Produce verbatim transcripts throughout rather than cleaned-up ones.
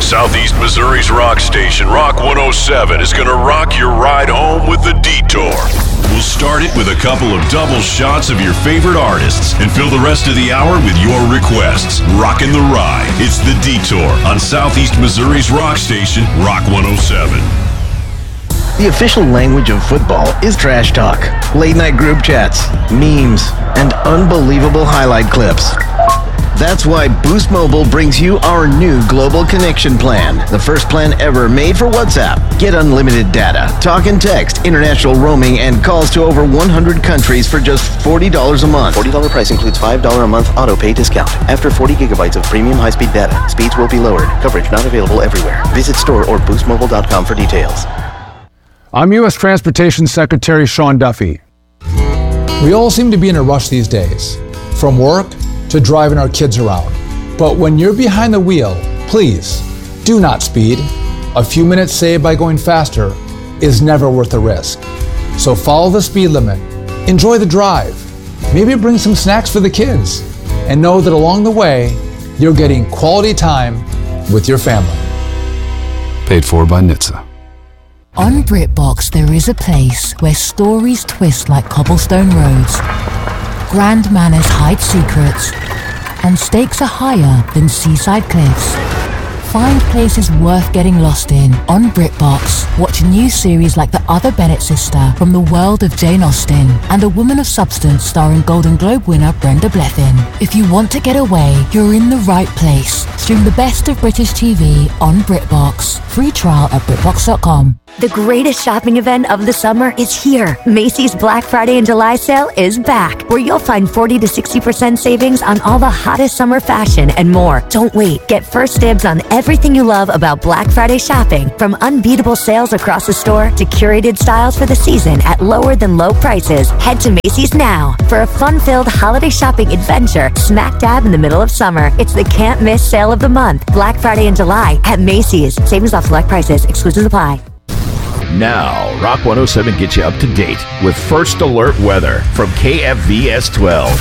Southeast Missouri's rock station, Rock one oh seven, is going to rock your ride home with The Detour. We'll start it with a couple of double shots of your favorite artists and fill the rest of the hour with your requests. Rockin' the ride. It's The Detour on Southeast Missouri's rock station, Rock one oh seven. The official language of football is trash talk, late-night group chats, memes, and unbelievable highlight clips. That's why Boost Mobile brings you our new Global Connection plan, the first plan ever made for WhatsApp. Get unlimited data, talk and text, international roaming, and calls to over one hundred countries for just forty dollars a month. forty dollars price includes five dollars a month auto pay discount. After forty gigabytes of premium high-speed data, speeds will be lowered. Coverage not available everywhere. Visit store or boost mobile dot com for details. I'm U S Transportation Secretary Sean Duffy. We all seem to be in a rush these days, from work to driving our kids around. But when you're behind the wheel, please do not speed. A few minutes saved by going faster is never worth the risk. So follow the speed limit, enjoy the drive, maybe bring some snacks for the kids, and know that along the way, you're getting quality time with your family. Paid for by N H T S A. On BritBox, there is a place where stories twist like cobblestone roads, grand manners hide secrets, and stakes are higher than seaside cliffs. Find places worth getting lost in on BritBox. Watch new series like The Other Bennett Sister from the world of Jane Austen and A Woman of Substance starring Golden Globe winner Brenda Blethyn. If you want to get away, you're in the right place. Stream the best of British T V on BritBox. Free trial at BritBox dot com. The greatest shopping event of the summer is here. Macy's Black Friday and July sale is back, where you'll find forty to sixty percent savings on all the hottest summer fashion and more. Don't wait. Get first dibs on everything you love about Black Friday shopping, from unbeatable sales across the store to curated styles for the season at lower than low prices. Head to Macy's now for a fun-filled holiday shopping adventure smack dab in the middle of summer. It's the can't miss sale of the month. Black Friday and July at Macy's. Savings off select prices. Exclusions apply. Now, Rock one oh seven gets you up to date with First Alert Weather from K F V S twelve.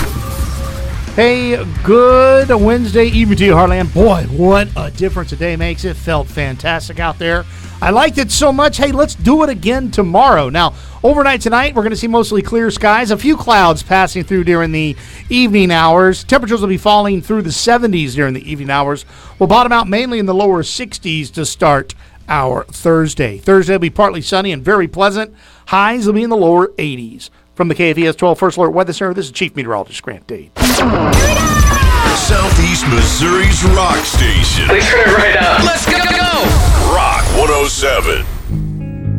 Hey, good Wednesday evening to you, Heartland. Boy, what a difference a day makes. It felt fantastic out there. I liked it so much. Hey, let's do it again tomorrow. Now, overnight tonight, we're going to see mostly clear skies. A few clouds passing through during the evening hours. Temperatures will be falling through the seventies during the evening hours. We'll bottom out mainly in the lower sixties to start our Thursday. Thursday will be partly sunny and very pleasant. Highs will be in the lower eighties. From the K F V S twelve First Alert Weather Center, this is Chief Meteorologist Grant Dade. Southeast Missouri's rock station. Please turn it right up. Let's go! Rock one oh seven.